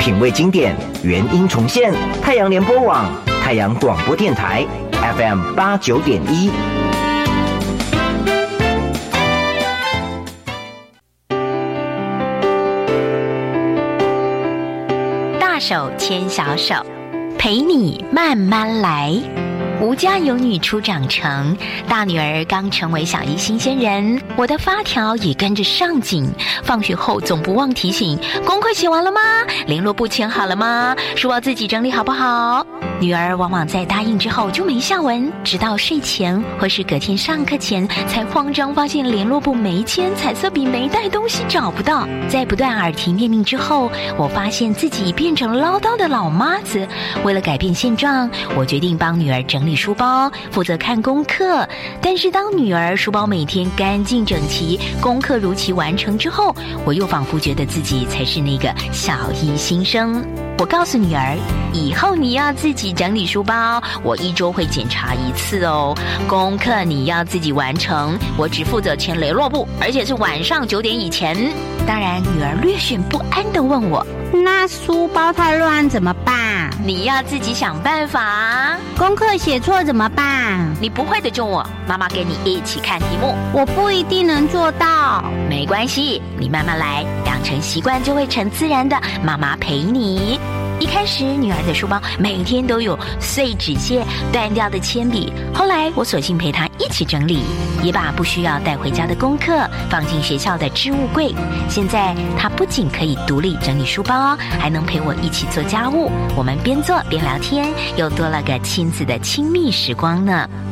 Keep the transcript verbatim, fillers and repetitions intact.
品味经典，原音重现。太阳联播网、太阳广播电台 F M 八九点一。 大手牵小手，陪你慢慢来。吴家有女初长成，大女儿刚成为小一新鲜人，我的发条也跟着上紧。放学后总不忘提醒：功课写完了吗？联络簿签好了吗？书包自己整理好不好？女儿往往在答应之后就没下文，直到睡前或是隔天上课前，才慌张发现联络簿没签，彩色笔没带，东西找不到。在不断耳提面命之后，我发现自己变成唠叨的老妈子。为了改变现状，我决定帮女儿整理书包，负责看功课。但是当女儿书包每天干净整齐，功课如期完成之后，我又仿佛觉得自己才是那个小一新生。我告诉女儿，以后你要自己整理书包，我一周会检查一次哦。功课你要自己完成，我只负责签联络簿，而且是晚上九点以前。当然，女儿略显不安地问我， 那书包太乱怎么办？ 你要自己想办法。 功课写错怎么办？ 你不会的就我，妈妈给你一起看题目。 我不一定能做到。 没关系，你慢慢来，养成习惯就会成自然的，妈妈陪你。一开始女儿的书包每天都有碎纸屑、断掉的铅笔，后来我索性陪她一起整理，也把不需要带回家的功课放进学校的置物柜。现在她不仅可以独立整理书包，还能陪我一起做家务，我们边做边聊天，又多了个亲子的亲密时光呢。